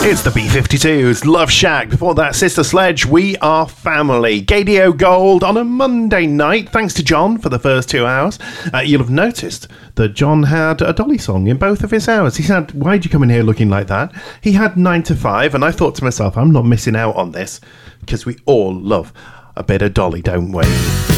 It's the B-52s, Love Shack. Before that, Sister Sledge, We Are Family. Gadio Gold on a Monday night. Thanks to John for the first 2 hours. You'll have noticed that John had a Dolly song in both of his hours. He said, "Why'd you come in here looking like that?" He had 9 to 5, and I thought to myself, I'm not missing out on this, because we all love a bit of Dolly, don't we?